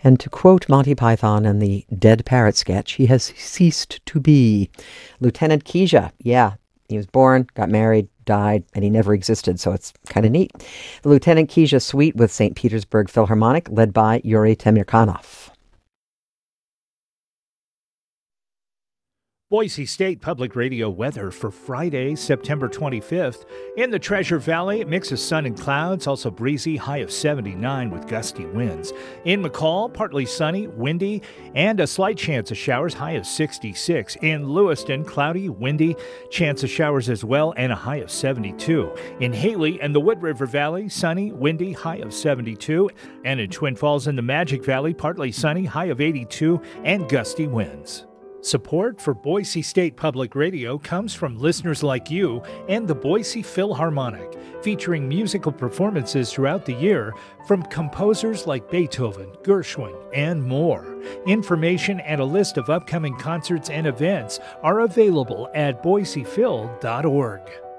And to quote Monty Python and the Dead Parrot sketch, he has ceased to be. Lieutenant Keisha, yeah, he was born, got married, died, and he never existed, so it's kind of neat. The Lieutenant Keisha Suite with St. Petersburg Philharmonic, led by Yuri Temirkanov. Boise State Public Radio weather for Friday, September 25th. In the Treasure Valley, a mix of sun and clouds, also breezy, high of 79 with gusty winds. In McCall, partly sunny, windy, and a slight chance of showers, high of 66. In Lewiston, cloudy, windy, chance of showers as well, and a high of 72. In Haley and the Wood River Valley, sunny, windy, high of 72. And in Twin Falls in the Magic Valley, partly sunny, high of 82, and gusty winds. Support for Boise State Public Radio comes from listeners like you and the Boise Philharmonic, featuring musical performances throughout the year from composers like Beethoven, Gershwin, and more. Information and a list of upcoming concerts and events are available at boisephil.org.